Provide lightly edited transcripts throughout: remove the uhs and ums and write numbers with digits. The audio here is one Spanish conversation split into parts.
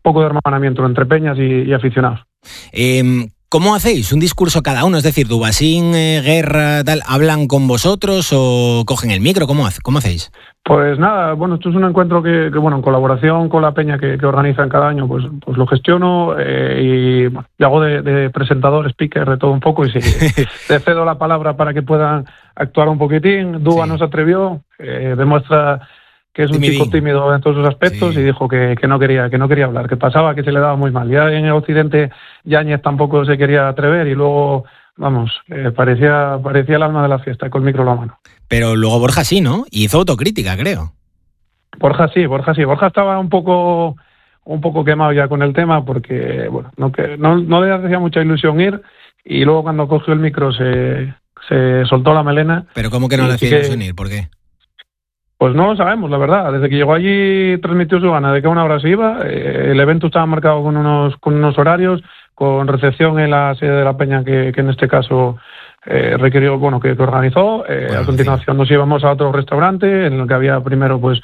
poco de hermanamiento entre peñas y aficionados. ¿Cómo hacéis un discurso cada uno? Es decir, Dubasín, Guerra, tal, ¿hablan con vosotros o cogen el micro? ¿Cómo hacéis? Pues nada, bueno, esto es un encuentro que en colaboración con la peña que organizan cada año, pues lo gestiono y hago de presentador, speaker, de todo un poco, y sí, te cedo la palabra para que puedan actuar un poquitín. Duba no se atrevió, demuestra que es un chico tímido en todos sus aspectos, y dijo que no quería hablar, que pasaba, que se le daba muy mal. Ya en el Occidente Yáñez tampoco se quería atrever, y luego, vamos, parecía el alma de la fiesta con el micro en la mano. Pero luego Borja sí, ¿no? Y hizo autocrítica, creo. Borja sí. Borja estaba un poco quemado ya con el tema, porque bueno, no le hacía mucha ilusión ir, y luego cuando cogió el micro se soltó la melena. ¿Pero cómo que no le hacía ilusión ir? ¿Por qué? Pues no lo sabemos, la verdad. Desde que llegó allí transmitió su gana de que a una hora se iba. El evento estaba marcado con unos horarios, con recepción en la sede de la peña que en este caso requirió, bueno, que organizó. A continuación nos íbamos a otro restaurante en el que había primero pues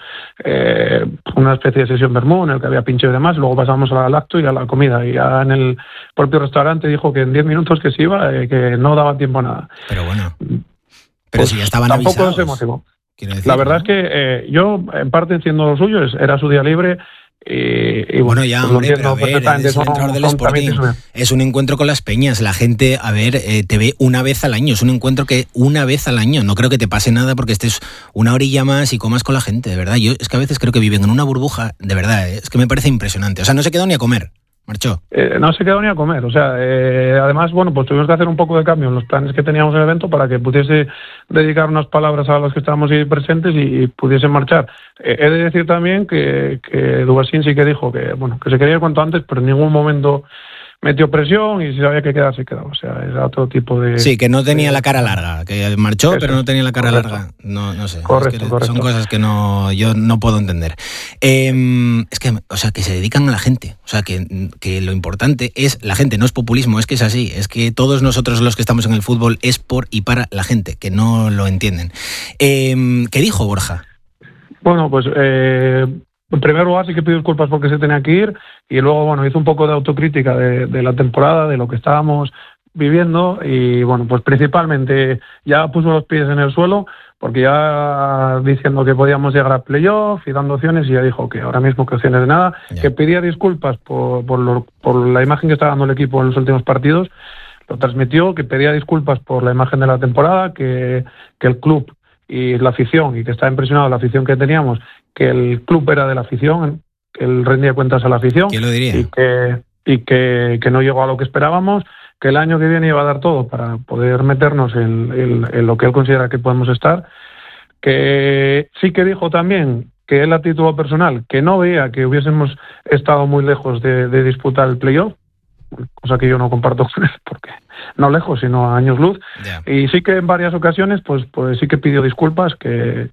una especie de sesión vermú, en el que había pincho y demás. Luego pasamos al acto y a la comida. Y ya en el propio restaurante dijo que en 10 minutos que se iba, que no daba tiempo a nada. Pero bueno, pues si ya estaban tampoco avisados. se motivó. Decir, la verdad es que yo en parte entiendo lo suyo, era su día libre y bueno, ya, hombre, pero a ver, eres el entrenador del Sporting, es un encuentro con las peñas, la gente, a ver, te ve una vez al año, es un encuentro que una vez al año, no creo que te pase nada porque estés una horilla más y comas con la gente, de verdad. Yo es que a veces creo que viven en una burbuja, de verdad, es que me parece impresionante, o sea, no se quedó ni a comer. Marchó. No se quedó ni a comer, o sea, además, bueno, pues tuvimos que hacer un poco de cambio en los planes que teníamos en el evento para que pudiese dedicar unas palabras a los que estábamos ahí presentes y pudiesen marchar. He de decir también que Dubasín sí que dijo que se quería ir cuanto antes, pero en ningún momento metió presión, y si sabía que quedaba, se quedaba. O sea, era otro tipo de... Sí, que no tenía la cara larga, que marchó, pero no tenía la cara larga. No sé. Correcto. Son cosas que yo no puedo entender. Es que, o sea, que se dedican a la gente. O sea, que lo importante es la gente, no es populismo, es que es así. Es que todos nosotros los que estamos en el fútbol es por y para la gente, que no lo entienden. ¿Qué dijo Borja? Bueno, pues... en primer lugar sí que pido disculpas porque se tenía que ir, y luego bueno, hizo un poco de autocrítica de la temporada, de lo que estábamos viviendo, y bueno, pues principalmente ya puso los pies en el suelo, porque ya diciendo que podíamos llegar a playoff y dando opciones, y ya dijo que ahora mismo que opciones de nada, que pedía disculpas por la imagen que estaba dando el equipo en los últimos partidos, lo transmitió, que pedía disculpas por la imagen de la temporada, que el club y la afición, y que estaba impresionado la afición que teníamos, que el club era de la afición, que él rendía cuentas a la afición. ¿Quién lo diría? Y que no llegó a lo que esperábamos, que el año que viene iba a dar todo para poder meternos en lo que él considera que podemos estar, que sí que dijo también que él a título personal, que no veía que hubiésemos estado muy lejos de disputar el playoff, cosa que yo no comparto con él, porque no lejos, sino a años luz. Y sí que en varias ocasiones pues sí que pidió disculpas, que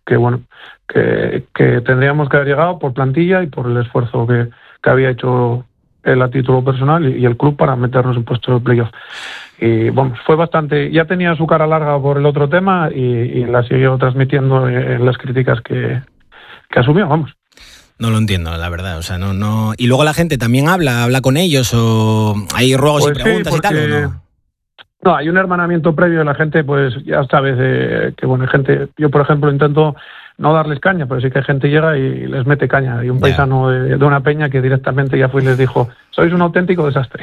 tendríamos que haber llegado por plantilla y por el esfuerzo que había hecho él a título personal y el club para meternos en puesto de playoff. Y bueno, fue bastante, ya tenía su cara larga por el otro tema y la siguió transmitiendo en las críticas que asumió, vamos. No lo entiendo, la verdad, o sea, no. Y luego la gente también habla con ellos, o hay ruegos y preguntas y tal, ¿o no? No, hay un hermanamiento previo de la gente, pues ya sabes que bueno, hay gente, yo por ejemplo intento no darles caña, pero sí que hay gente llega y les mete caña. Hay un paisano de una peña que directamente ya fue y les dijo, sois un auténtico desastre.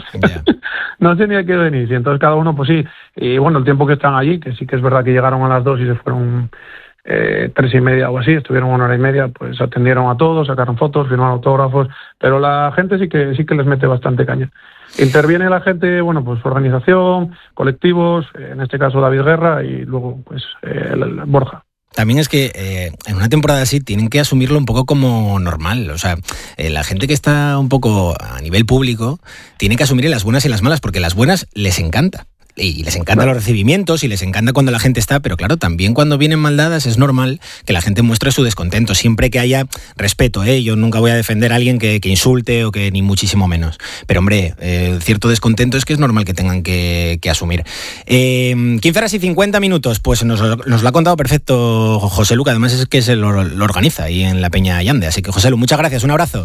No sé ni a qué venís, y entonces cada uno, pues sí, y bueno, el tiempo que están allí, que sí que es verdad que llegaron a las 2 y se fueron 3:30 o así, estuvieron 1 hora y media, pues atendieron a todos, sacaron fotos, firmaron autógrafos, pero la gente sí que les mete bastante caña. Interviene la gente, bueno, pues organización, colectivos, en este caso David Guerra y luego pues Borja. También es que en una temporada así tienen que asumirlo un poco como normal. O sea, la gente que está un poco a nivel público tiene que asumir las buenas y las malas, porque las buenas les encanta. Y les encantan los recibimientos y les encanta cuando la gente está, pero claro, también cuando vienen mal dadas es normal que la gente muestre su descontento, siempre que haya respeto, ¿eh? Yo nunca voy a defender a alguien que insulte o que ni muchísimo menos. Pero hombre, cierto descontento es que es normal que tengan que asumir. 15 horas y 50 minutos, pues nos lo ha contado perfecto José Lu, que además es que se lo organiza ahí en la Peña Yande. Así que José Lu, muchas gracias, un abrazo.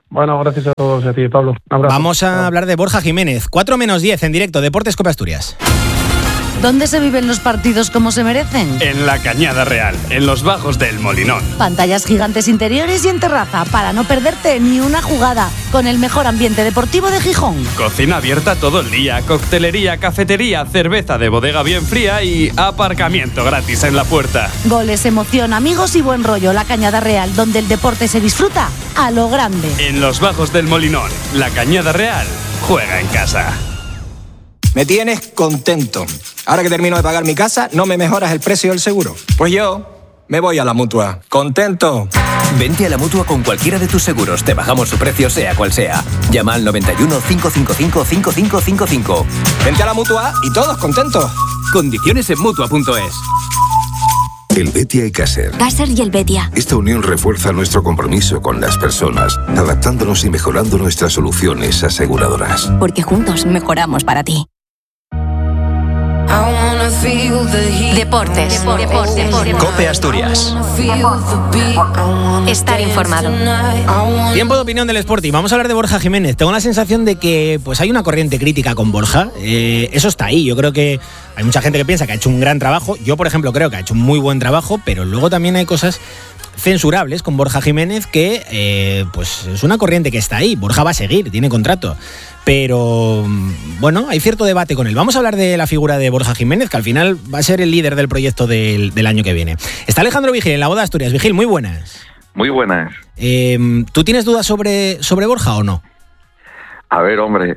Bueno, gracias a todos y a ti, Pablo. Un abrazo. Vamos a hablar de Borja Jiménez. 4-10 en directo, Deportes Cope Asturias. ¿Dónde se viven los partidos como se merecen? En la Cañada Real, en los bajos del Molinón. Pantallas gigantes interiores y en terraza para no perderte ni una jugada, con el mejor ambiente deportivo de Gijón. Cocina abierta todo el día, coctelería, cafetería, cerveza de bodega bien fría y aparcamiento gratis en la puerta. Goles, emoción, amigos y buen rollo. La Cañada Real, donde el deporte se disfruta a lo grande. En los bajos del Molinón, la Cañada Real juega en casa. Me tienes contento. Ahora que termino de pagar mi casa, ¿no me mejoras el precio del seguro? Pues yo me voy a la Mutua. ¡Contento! Vente a la Mutua con cualquiera de tus seguros. Te bajamos su precio sea cual sea. Llama al 91 555 5555. Vente a la Mutua y todos contentos. Condiciones en Mutua.es. El Betia y Caser. Caser y el Betia. Esta unión refuerza nuestro compromiso con las personas, adaptándonos y mejorando nuestras soluciones aseguradoras. Porque juntos mejoramos para ti. Deportes. Cope Asturias. Estar informado. Tiempo de opinión del Sporting. Vamos a hablar de Borja Jiménez. Tengo la sensación de que pues hay una corriente crítica con Borja. Eso está ahí. Yo creo que hay mucha gente que piensa que ha hecho un gran trabajo. Yo, por ejemplo, creo que ha hecho un muy buen trabajo, pero luego también hay cosas censurables con Borja Jiménez que pues es una corriente que está ahí. Borja va a seguir, tiene contrato. Pero, bueno, hay cierto debate con él. Vamos a hablar de la figura de Borja Jiménez, que al final va a ser el líder del proyecto del año que viene. Está Alejandro Vigil en la Voz de Asturias. Vigil, muy buenas. Muy buenas. ¿Tú tienes dudas sobre Borja o no? A ver, hombre,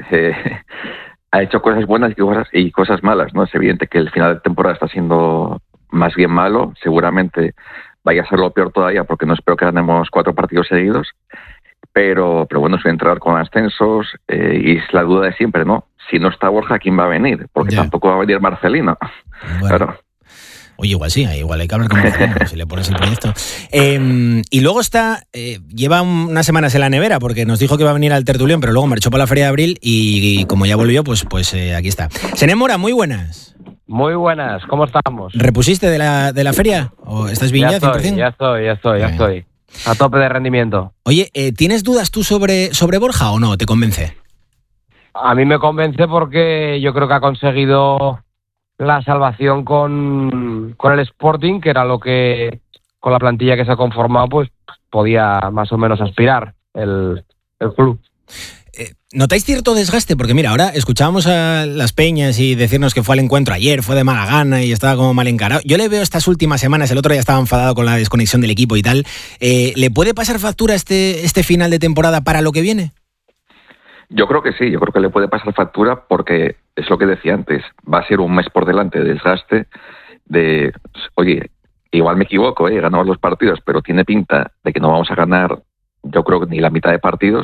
ha hecho cosas buenas y cosas malas, ¿no? Es evidente que el final de temporada está siendo más bien malo. Seguramente vaya a ser lo peor todavía, porque no espero que ganemos 4 partidos seguidos. Pero bueno, es un entrenador con ascensos y es la duda de siempre, ¿no? Si no está Borja, ¿quién va a venir? Porque tampoco va a venir Marcelino. Bueno. Claro. Oye, igual sí, igual hay que hablar con Marcelino si le pones el proyecto. Y luego lleva unas semanas en la nevera porque nos dijo que iba a venir al tertulión, pero luego marchó para la Feria de Abril y como ya volvió, pues aquí está. Senén Mora, muy buenas. Muy buenas, ¿cómo estamos? ¿Repusiste de la feria? ¿O estás bien ya 100%? Ya estoy. A tope de rendimiento. Oye, ¿tienes dudas tú sobre Borja o no? ¿Te convence? A mí me convence porque yo creo que ha conseguido la salvación con el Sporting, que era lo que con la plantilla que se ha conformado pues podía más o menos aspirar el club. ¿Notáis cierto desgaste? Porque mira, ahora escuchábamos a las peñas y decirnos que fue al encuentro ayer, fue de mala gana y estaba como mal encarado. Yo le veo estas últimas semanas, el otro día estaba enfadado con la desconexión del equipo y tal. ¿Le puede pasar factura este final de temporada para lo que viene? Yo creo que sí, yo creo que le puede pasar factura porque es lo que decía antes, va a ser un mes por delante de desgaste de, oye, igual me equivoco, ganamos los partidos, pero tiene pinta de que no vamos a ganar, yo creo que ni la mitad de partidos.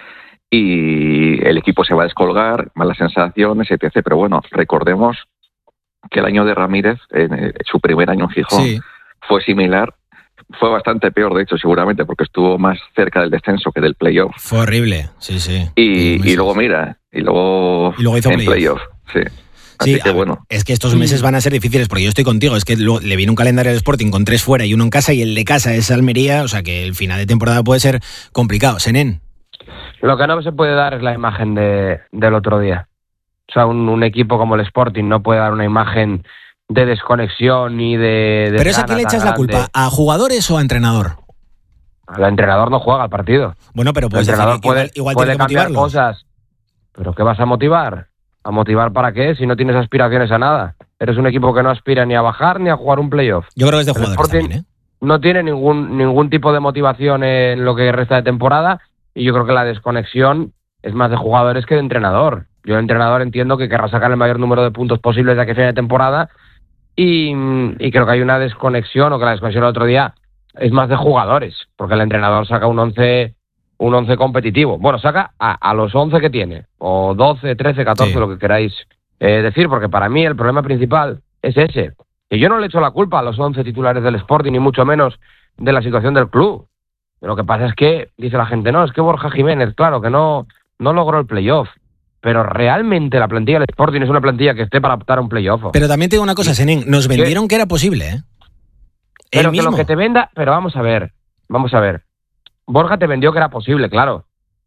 Y el equipo se va a descolgar, malas sensaciones, etc. Pero bueno, recordemos que el año de Ramírez, su primer año en Gijón, sí, fue similar. Fue bastante peor, de hecho, seguramente, porque estuvo más cerca del descenso que del playoff. Fue horrible, sí. Y luego hizo en playoff. Sí. Así que bueno. Es que estos meses van a ser difíciles, porque yo estoy contigo, es que le viene un calendario del Sporting con 3 fuera y 1 en casa, y el de casa es Almería, o sea que el final de temporada puede ser complicado. Senén. Lo que no se puede dar es la imagen del otro día. O sea, un equipo como el Sporting no puede dar una imagen de desconexión ni de ¿Pero es a quién le echas la culpa? ¿A jugadores o a entrenador? El entrenador no juega al partido. Bueno, pero pues el entrenador puede cambiar cosas. ¿Pero qué vas a motivar? ¿A motivar para qué? Si no tienes aspiraciones a nada. Eres un equipo que no aspira ni a bajar ni a jugar un playoff. Yo creo que es de jugadores también, No tiene ningún tipo de motivación en lo que resta de temporada. Y yo creo que la desconexión es más de jugadores que de entrenador. Yo el entrenador entiendo que querrá sacar el mayor número de puntos posibles de aquí a fin de temporada y creo que hay una desconexión, o que la desconexión el otro día es más de jugadores, porque el entrenador saca un once competitivo. Bueno, saca a los 11 que tiene, o 12, 13, 14, sí, lo que queráis decir, porque para mí el problema principal es ese. Y yo no le echo la culpa a los 11 titulares del Sporting, ni mucho menos de la situación del club. Lo que pasa es que, dice la gente, no, es que Borja Jiménez, claro, que no logró el playoff. Pero realmente la plantilla del Sporting es una plantilla que esté para optar a un playoff. Pero también te digo una cosa, Senén, nos vendieron que era posible, ¿eh? Pero que lo que te venda... Pero vamos a ver. Borja te vendió que era posible, claro.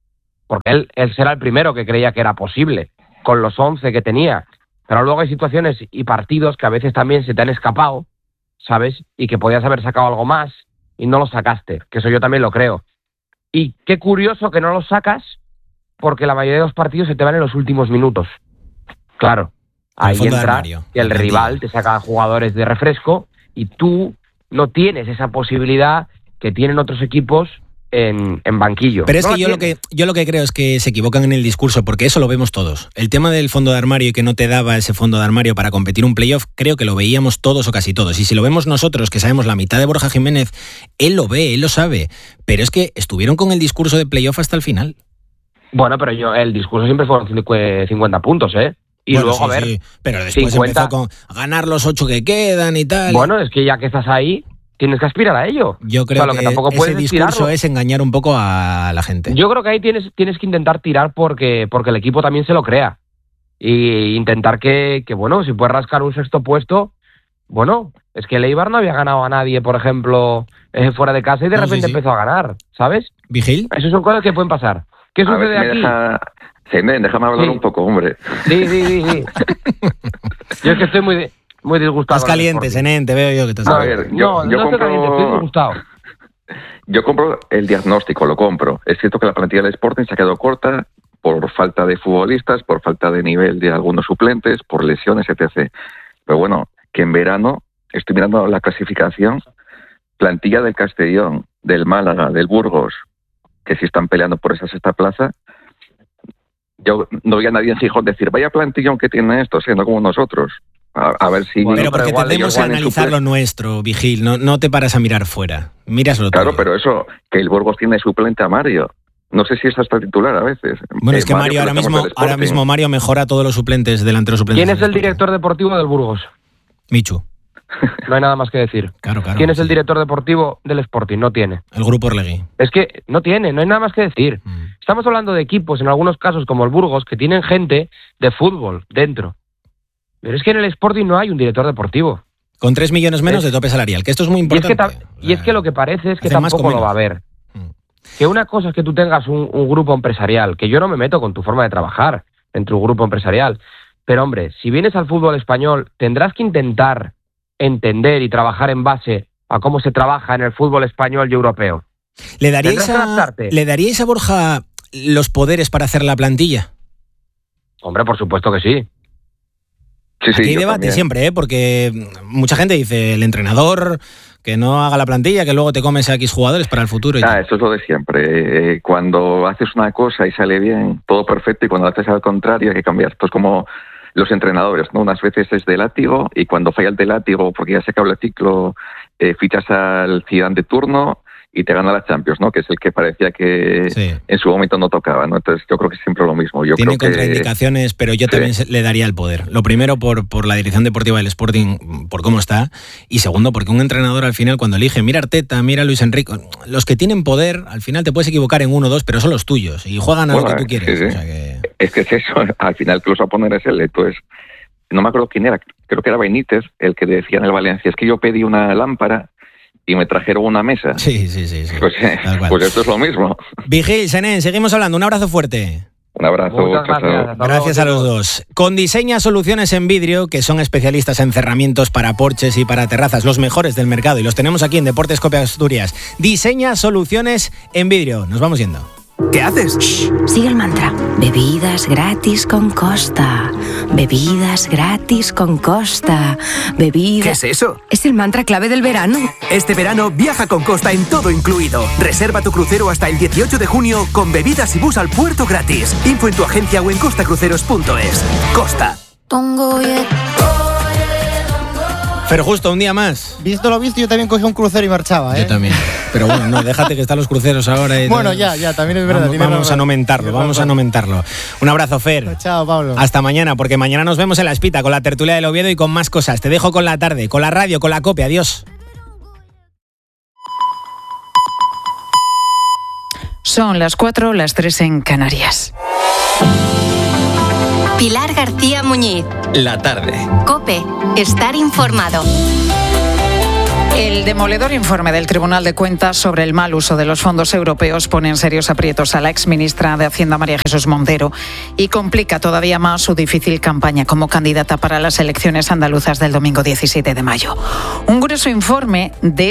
porque él será el primero que creía que era posible, con los 11 que tenía. Pero luego hay situaciones y partidos que a veces también se te han escapado, ¿sabes? Y que podías haber sacado algo más y no lo sacaste, que eso yo también lo creo. Y qué curioso que no lo sacas, porque la mayoría de los partidos se te van en los últimos minutos. Claro, ahí entra que el rival te saca jugadores de refresco y tú no tienes esa posibilidad que tienen otros equipos en banquillo. Pero es no que yo lo que creo es que se equivocan en el discurso, porque eso lo vemos todos. El tema del fondo de armario y que no te daba ese fondo de armario para competir un playoff, creo que lo veíamos todos o casi todos. Y si lo vemos nosotros, que sabemos la mitad de Borja Jiménez, él lo ve, él lo sabe. Pero es que estuvieron con el discurso de playoff hasta el final. Bueno, pero el discurso siempre fueron 50 puntos, ¿eh? Y bueno, luego, sí, a ver... Sí. Pero después 50... empezó con ganar los 8 que quedan y tal. Bueno, es que ya que estás ahí, tienes que aspirar a ello. Yo creo que tampoco ese discurso es engañar un poco a la gente. Yo creo que ahí tienes que intentar tirar porque el equipo también se lo crea. Y intentar que bueno, si puedes rascar un sexto puesto, bueno, es que el Eibar no había ganado a nadie, por ejemplo, fuera de casa y de repente empezó a ganar, ¿sabes? ¿Vigil? Esas son cosas que pueden pasar. ¿Qué sucede aquí? Déjame hablar un poco, hombre. Sí. Yo es que estoy muy disgustado. Estás caliente, Senén, te veo yo que estás A ver, no estoy caliente, estoy disgustado. Yo compro el diagnóstico, lo compro. Es cierto que la plantilla del Sporting se ha quedado corta por falta de futbolistas, por falta de nivel de algunos suplentes, por lesiones, etc. Pero bueno, que en verano, estoy mirando la clasificación, plantilla del Castellón, del Málaga, del Burgos, que sí están peleando por esa sexta plaza. Yo no veía a nadie en Gijón decir, vaya plantillón que tiene esto, siendo como nosotros. A ver si... Bueno, pero porque tendemos a analizar lo nuestro, Vigil, no te paras a mirar fuera, míraslo todo. Claro, pero eso, que el Burgos tiene suplente a Mario. No sé si es hasta titular a veces. Bueno, es que Mario ahora mismo Mario mejora a todos los suplentes, delanteros suplentes. ¿Quién es el director deportivo del Burgos? Michu. No hay nada más que decir. Claro. ¿Quién es el director deportivo del Sporting? No tiene. El Grupo Orlegui. Es que no hay nada más que decir. Estamos hablando de equipos, en algunos casos como el Burgos, que tienen gente de fútbol dentro. Pero es que en el Sporting no hay un director deportivo. Con 3 millones menos de tope salarial, que esto es muy importante. Y es que lo que parece es que tampoco lo va a haber. Que una cosa es que tú tengas un grupo empresarial, que yo no me meto con tu forma de trabajar en tu grupo empresarial. Pero hombre, si vienes al fútbol español, tendrás que intentar entender y trabajar en base a cómo se trabaja en el fútbol español y europeo. ¿Le daríais a Borja los poderes para hacer la plantilla? Hombre, por supuesto que sí. Aquí hay debate también. Siempre, porque mucha gente dice, el entrenador que no haga la plantilla, que luego te comes a X jugadores para el futuro. Eso es lo de siempre. Cuando haces una cosa y sale bien, todo perfecto, y cuando haces al contrario hay que cambiar. Esto es como los entrenadores, ¿no? Unas veces es de látigo, y cuando falla el de látigo, porque ya se acaba el ciclo, fichas al Zidane de turno y te gana la Champions, ¿no? Que es el que parecía que en su momento no tocaba, ¿no? Entonces yo creo que es siempre lo mismo. Tiene contraindicaciones, pero yo también le daría el poder. Lo primero por la dirección deportiva del Sporting, por cómo está, y segundo porque un entrenador al final cuando elige, mira Arteta, mira Luis Enrique, los que tienen poder, al final te puedes equivocar en 1 o 2, pero son los tuyos y juegan a lo que tú quieres. Sí. O sea que... Es que es eso, al final que los va a poner es él. Entonces, no me acuerdo quién era, creo que era Benítez el que decía en el Valencia, es que yo pedí una lámpara y me trajeron una mesa. Sí. Pues esto es lo mismo. Vigil, Senén, seguimos hablando. Un abrazo fuerte. Un abrazo. Gracias a los dos. Con Diseña Soluciones en Vidrio, que son especialistas en cerramientos para porches y para terrazas, los mejores del mercado, y los tenemos aquí en Deportes Cope Asturias. Diseña Soluciones en Vidrio. Nos vamos yendo. ¿Qué haces? Shh, sigue el mantra. Bebidas gratis con Costa. Bebidas gratis con Costa. Bebidas... ¿Qué es eso? Es el mantra clave del verano. Este verano viaja con Costa en todo incluido. Reserva tu crucero hasta el 18 de junio con bebidas y bus al puerto gratis. Info en tu agencia o en costacruceros.es. Costa. Pero justo un día más. Visto lo visto, yo también cogí un crucero y marchaba, ¿eh? Yo también. Pero bueno, no, déjate que están los cruceros ahora. Y bueno, ya, también es verdad. Vamos a no mentarlo. Un abrazo, Fer. Chao, Pablo. Hasta mañana, porque mañana nos vemos en La Espita con la tertulia del Oviedo y con más cosas. Te dejo con la tarde, con la radio, con la COPE. Adiós. Son las 4, las 3 en Canarias. Pilar García Muñiz. La tarde. COPE. Estar informado. El demoledor informe del Tribunal de Cuentas sobre el mal uso de los fondos europeos pone en serios aprietos a la exministra de Hacienda, María Jesús Montero, y complica todavía más su difícil campaña como candidata para las elecciones andaluzas del domingo 17 de mayo. Un grueso informe de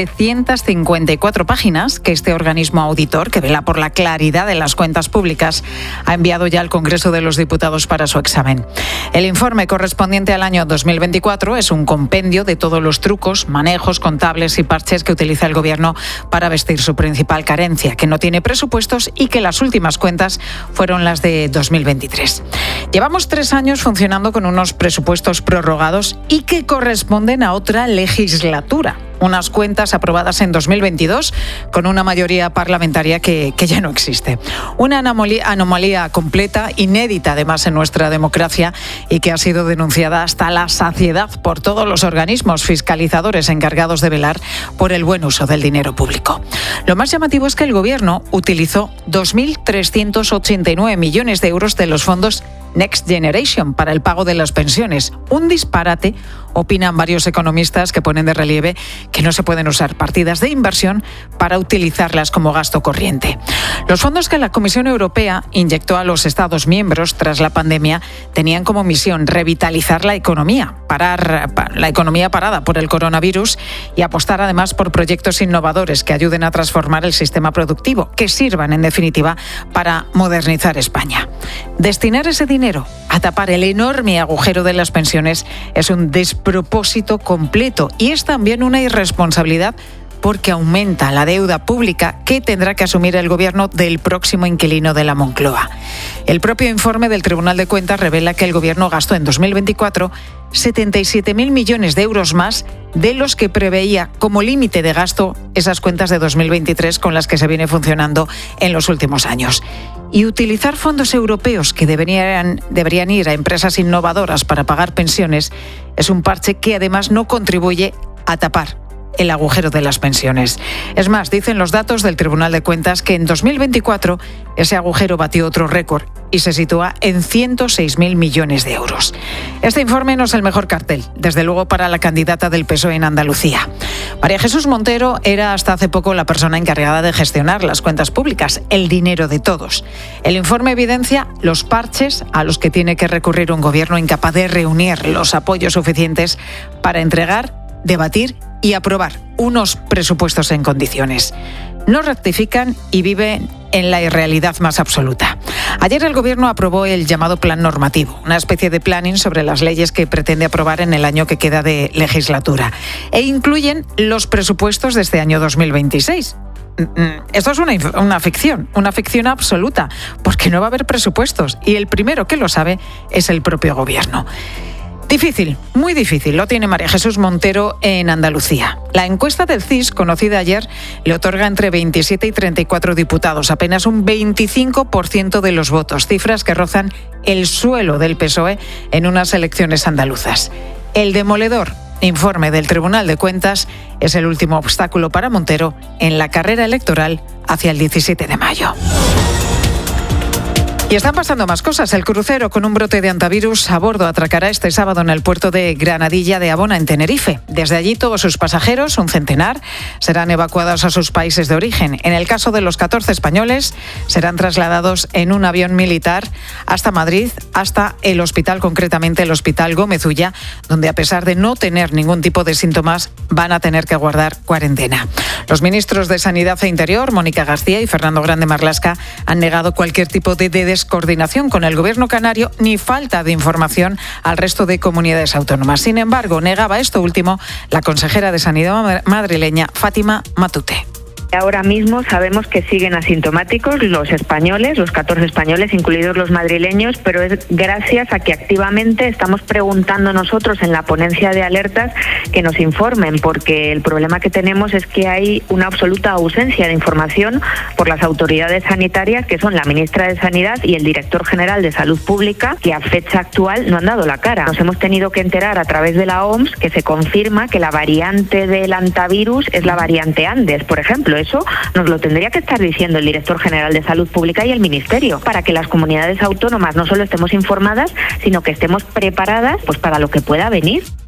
754 páginas que este organismo auditor, que vela por la claridad de las cuentas públicas, ha enviado ya al Congreso de los Diputados para su examen. El informe correspondiente al año 2024 es un compendio de todos los trucos, manejos contables y parches que utiliza el Gobierno para vestir su principal carencia, que no tiene presupuestos y que las últimas cuentas fueron las de 2023. Llevamos 3 años funcionando con unos presupuestos prorrogados y que corresponden a otra legislatura. Unas cuentas aprobadas en 2022 con una mayoría parlamentaria que ya no existe. Una anomalía completa, inédita además en nuestra democracia y que ha sido denunciada hasta la saciedad por todos los organismos fiscalizadores encargados de velar por el buen uso del dinero público. Lo más llamativo es que el Gobierno utilizó 2.389 millones de euros de los fondos Next Generation para el pago de las pensiones. Un disparate, opinan varios economistas que ponen de relieve que no se pueden usar partidas de inversión para utilizarlas como gasto corriente. Los fondos que la Comisión Europea inyectó a los Estados miembros tras la pandemia tenían como misión revitalizar la economía, parar la economía parada por el coronavirus y apostar además por proyectos innovadores que ayuden a transformar el sistema productivo, que sirvan en definitiva para modernizar España. Destinar ese dinero a tapar el enorme agujero de las pensiones es un despropósito completo y es también una irresponsabilidad porque aumenta la deuda pública que tendrá que asumir el Gobierno del próximo inquilino de la Moncloa. El propio informe del Tribunal de Cuentas revela que el Gobierno gastó en 2024 77.000 millones de euros más de los que preveía como límite de gasto esas cuentas de 2023 con las que se viene funcionando en los últimos años. Y utilizar fondos europeos que deberían ir a empresas innovadoras para pagar pensiones es un parche que además no contribuye a tapar el agujero de las pensiones. Es más, dicen los datos del Tribunal de Cuentas que en 2024 ese agujero batió otro récord y se sitúa en 106.000 millones de euros. Este informe no es el mejor cartel, desde luego para la candidata del PSOE en Andalucía. María Jesús Montero era hasta hace poco la persona encargada de gestionar las cuentas públicas, el dinero de todos. El informe evidencia los parches a los que tiene que recurrir un gobierno incapaz de reunir los apoyos suficientes para entregar, debatir y aprobar unos presupuestos en condiciones. No rectifican y viven en la irrealidad más absoluta. Ayer el Gobierno aprobó el llamado Plan Normativo, una especie de planning sobre las leyes que pretende aprobar en el año que queda de legislatura, e incluyen los presupuestos de este año 2026. Esto es una ficción absoluta, porque no va a haber presupuestos y el primero que lo sabe es el propio Gobierno. Difícil, muy difícil, lo tiene María Jesús Montero en Andalucía. La encuesta del CIS, conocida ayer, le otorga entre 27 y 34 diputados, apenas un 25% de los votos, cifras que rozan el suelo del PSOE en unas elecciones andaluzas. El demoledor informe del Tribunal de Cuentas es el último obstáculo para Montero en la carrera electoral hacia el 17 de mayo. Y están pasando más cosas. El crucero con un brote de antivirus a bordo atracará este sábado en el puerto de Granadilla de Abona, en Tenerife. Desde allí todos sus pasajeros, un centenar, serán evacuados a sus países de origen. En el caso de los 14 españoles, serán trasladados en un avión militar hasta Madrid, hasta el hospital, concretamente el Hospital Gómez Ulla, donde a pesar de no tener ningún tipo de síntomas, van a tener que guardar cuarentena. Los ministros de Sanidad e Interior, Mónica García y Fernando Grande Marlaska, han negado cualquier tipo de descoordinación con el Gobierno canario ni falta de información al resto de comunidades autónomas. Sin embargo, negaba esto último la consejera de Sanidad madrileña, Fátima Matute. Ahora mismo sabemos que siguen asintomáticos los españoles, los 14 españoles, incluidos los madrileños, pero es gracias a que activamente estamos preguntando nosotros en la ponencia de alertas que nos informen, porque el problema que tenemos es que hay una absoluta ausencia de información por las autoridades sanitarias, que son la ministra de Sanidad y el director general de Salud Pública, que a fecha actual no han dado la cara. Nos hemos tenido que enterar a través de la OMS que se confirma que la variante del antivirus es la variante Andes, por ejemplo. Eso nos lo tendría que estar diciendo el director general de Salud Pública y el Ministerio, para que las comunidades autónomas no solo estemos informadas, sino que estemos preparadas pues para lo que pueda venir.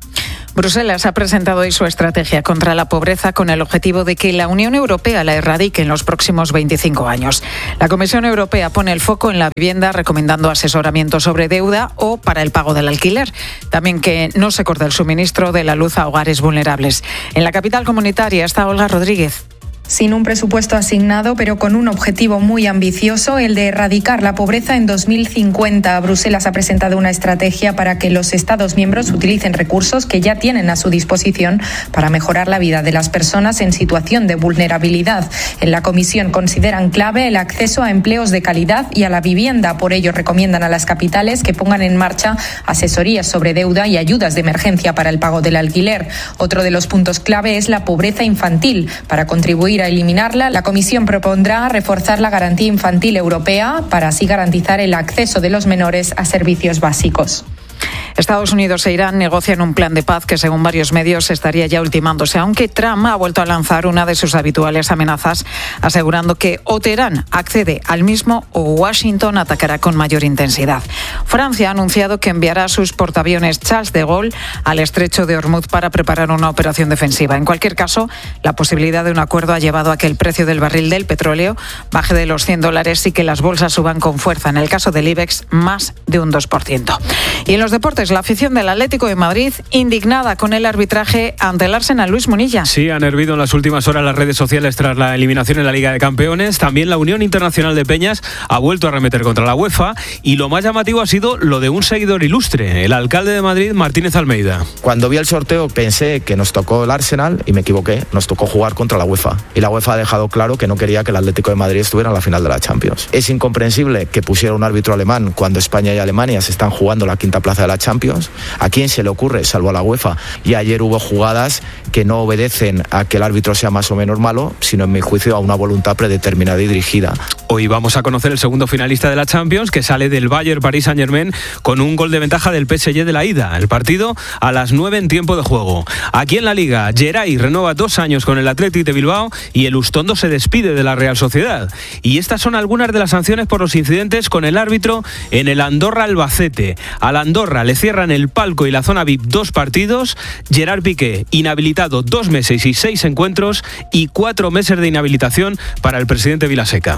Bruselas ha presentado hoy su estrategia contra la pobreza con el objetivo de que la Unión Europea la erradique en los próximos 25 años. La Comisión Europea pone el foco en la vivienda, recomendando asesoramiento sobre deuda o para el pago del alquiler. También que no se corte el suministro de la luz a hogares vulnerables. En la capital comunitaria está Olga Rodríguez. Sin un presupuesto asignado, pero con un objetivo muy ambicioso, el de erradicar la pobreza en 2050. Bruselas ha presentado una estrategia para que los Estados miembros utilicen recursos que ya tienen a su disposición para mejorar la vida de las personas en situación de vulnerabilidad. En la Comisión consideran clave el acceso a empleos de calidad y a la vivienda. Por ello, recomiendan a las capitales que pongan en marcha asesorías sobre deuda y ayudas de emergencia para el pago del alquiler. Otro de los puntos clave es la pobreza infantil. Para contribuir a eliminarla, la Comisión propondrá reforzar la garantía infantil europea para así garantizar el acceso de los menores a servicios básicos. Estados Unidos e Irán negocian un plan de paz que, según varios medios, estaría ya ultimándose, aunque Trump ha vuelto a lanzar una de sus habituales amenazas, asegurando que o Teherán accede al mismo o Washington atacará con mayor intensidad. Francia ha anunciado que enviará sus portaaviones Charles de Gaulle al estrecho de Hormuz para preparar una operación defensiva. En cualquier caso, la posibilidad de un acuerdo ha llevado a que el precio del barril del petróleo baje de los $100 y que las bolsas suban con fuerza. En el caso del IBEX, más de un 2%. Y en los deportes, la afición del Atlético de Madrid indignada con el arbitraje ante el Arsenal. Luis Munilla. Sí, han hervido en las últimas horas las redes sociales tras la eliminación en la Liga de Campeones. También la Unión Internacional de Peñas ha vuelto a arremeter contra la UEFA y lo más llamativo ha sido lo de un seguidor ilustre, el alcalde de Madrid, Martínez Almeida. Cuando vi el sorteo pensé que nos tocó el Arsenal y me equivoqué, nos tocó jugar contra la UEFA. Y la UEFA ha dejado claro que no quería que el Atlético de Madrid estuviera en la final de la Champions. Es incomprensible que pusiera un árbitro alemán cuando España y Alemania se están jugando la quinta plaza de la Champions. ¿A quién se le ocurre, salvo a la UEFA? Y ayer hubo jugadas que no obedecen a que el árbitro sea más o menos malo, sino en mi juicio a una voluntad predeterminada y dirigida. Hoy vamos a conocer el segundo finalista de la Champions, que sale del Bayern Paris Saint-Germain con un gol de ventaja del PSG de la ida. El partido a las 9 en tiempo de juego. Aquí en la Liga, Geray renueva 2 años con el Athletic de Bilbao y el Ustondo se despide de la Real Sociedad. Y estas son algunas de las sanciones por los incidentes con el árbitro en el Andorra Albacete. Al Andorra le cierran el palco y la zona VIP 2 partidos. Gerard Piqué inhabilitado 2 meses y 6 encuentros y 4 meses de inhabilitación para el presidente Vilaseca.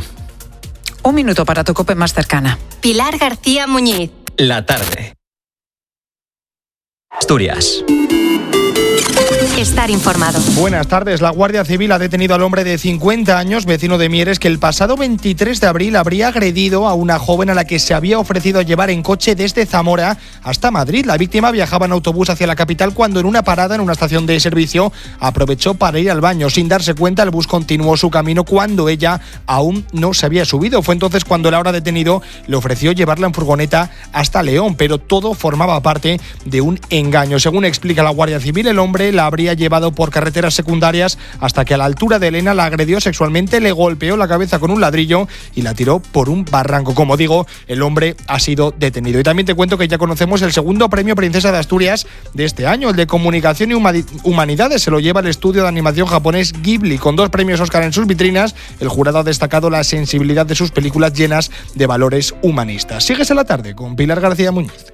Un minuto para tu COPE más cercana. Pilar García Muñiz. La tarde. Asturias. Estar informado. Buenas tardes. La Guardia Civil ha detenido al hombre de 50 años, vecino de Mieres, que el pasado 23 de abril habría agredido a una joven a la que se había ofrecido llevar en coche desde Zamora hasta Madrid. La víctima viajaba en autobús hacia la capital cuando en una parada en una estación de servicio aprovechó para ir al baño. Sin darse cuenta, el bus continuó su camino cuando ella aún no se había subido. Fue entonces cuando el ahora detenido le ofreció llevarla en furgoneta hasta León, pero todo formaba parte de un engaño. Según explica la Guardia Civil, el hombre la habría llevado por carreteras secundarias hasta que a la altura de Elena la agredió sexualmente, le golpeó la cabeza con un ladrillo y la tiró por un barranco. Como digo, el hombre ha sido detenido. Y también te cuento que ya conocemos el segundo premio Princesa de Asturias de este año, el de Comunicación y Humanidades. Se lo lleva el estudio de animación japonés Ghibli. Con 2 premios Oscar en sus vitrinas, el jurado ha destacado la sensibilidad de sus películas llenas de valores humanistas. Sigues en la tarde con Pilar García Muñiz.